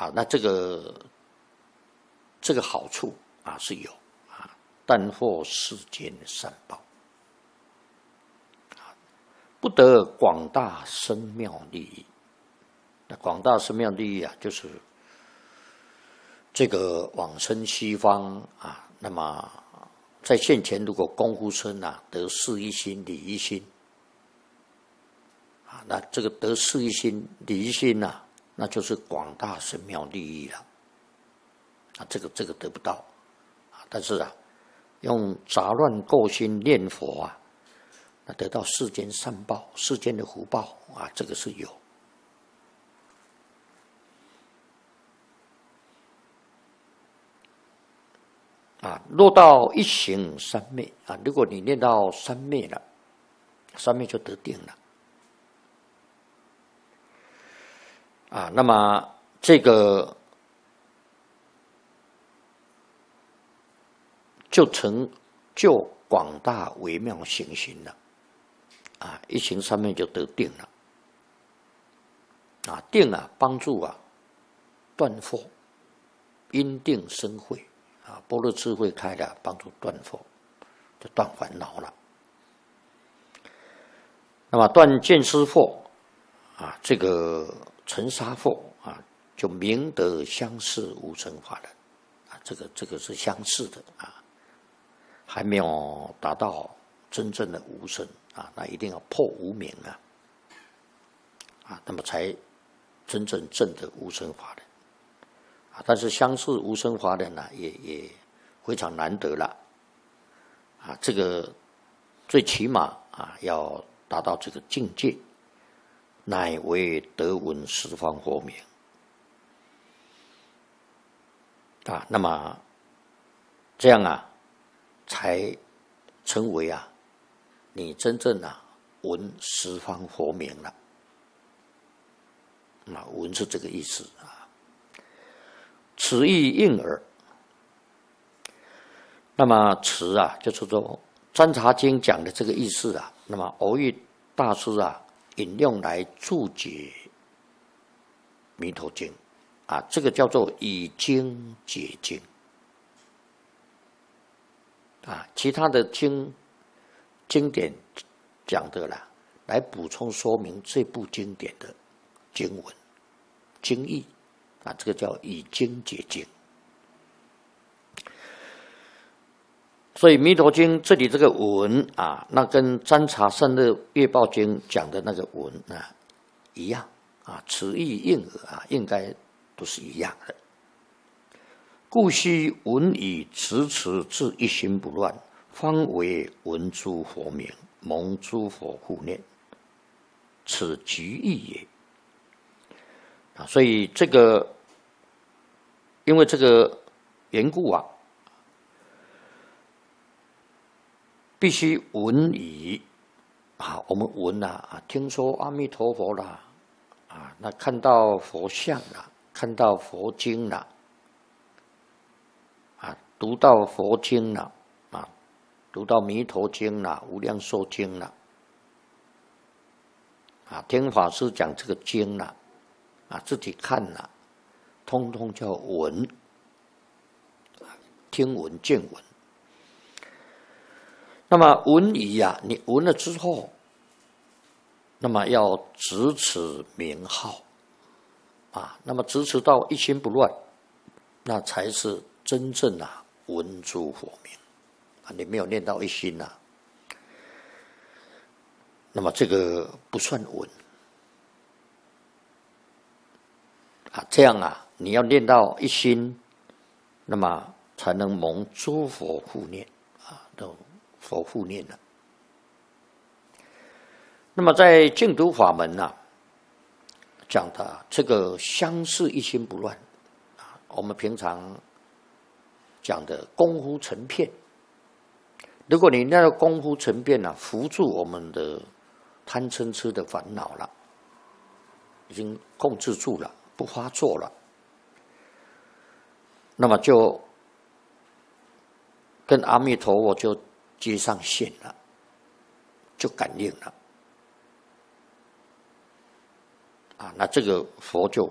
啊，那这个好处啊是有啊，但获世间善报，不得广大深妙利益。那广大深妙利益啊，就是这个往生西方啊，那么在现前如果功夫深啊，得事一心、理一心啊，那这个得事一心、理一心呐，那就是广大深妙利益了。啊，这个得不到啊，但是啊，用杂乱垢心念佛啊，那得到世间善报、世间的福报啊，这个是有。啊，落到一行三昧啊，如果你念到三昧了，三昧就得定了。啊，那么这个就成就广大微妙行心了。啊，一行三昧就得定了。啊，定啊，帮助啊断惑，因定生慧。啊，般若智慧开了，帮助断惑，就断烦恼了。那么断见思惑啊，这个尘沙惑啊，就明得相似无生法忍啊，这个是相似的啊，还没有达到真正的无生啊，那一定要破无明啊，那么才真正证得无生法忍。啊，但是相似无生法忍呢，也非常难得了。啊，这个最起码啊，要达到这个境界，乃为得闻十方佛名。啊，那么这样啊，才成为啊，你真正啊闻十方佛名了。啊，闻是这个意思啊。此意应耳。那么此啊，就是说《占察经》讲的这个意思啊。那么偶遇大师啊，引用来注解《弥陀经》啊，这个叫做以经解经啊。其他的经典讲的啦，来补充说明这部经典的经文经义。啊，这个叫以经解经。所以《弥陀经》这里这个文啊，那跟《占察胜乐月报经》讲的那个文啊一样啊，此意应耳啊，应该都是一样的。故须闻以持至一心不乱，方为闻诸佛名，蒙诸佛护念，此局意也。啊，所以这个，因为这个缘故啊，必须闻以啊，我们闻啊，听说阿弥陀佛啦，啊，那看到佛像啦，看到佛经啦，啊，读到佛经啦，啊，读到弥陀经啦、无量寿经啦，啊，听法师讲这个经啦。啊，自己看了，通通叫闻，听闻见闻。那么闻以啊，你闻了之后，那么要执持名号啊，那么执持到一心不乱，那才是真正啊闻诸佛名啊。你没有念到一心啊，那么这个不算闻。啊，这样啊，你要念到一心，那么才能蒙诸佛护念啊，都佛护念了。那么在净土法门啊，讲的这个相似一心不乱啊，我们平常讲的功夫成片，如果你那个功夫成片啊，扶住我们的贪嗔痴的烦恼了，已经控制住了。不发作了，那么就跟阿弥陀佛就接上线了，就感应了啊。那这个佛就